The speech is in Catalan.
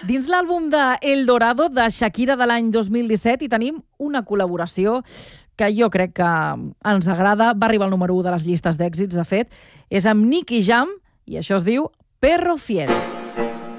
Dins l'àlbum de El Dorado de Shakira de l'any 2017 hi tenim una col·laboració que jo crec que ens agrada. Va arribar al número 1 de les llistes d'èxits, de fet. És amb Nicky Jam i això es diu Perro Fiel.